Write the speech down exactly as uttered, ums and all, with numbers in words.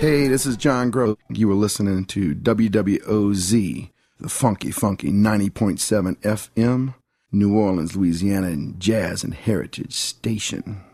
Hey, this is John Gross. You were listening to W W O Z, the funky, funky ninety point seven F M, New Orleans, Louisiana, and Jazz and Heritage Station.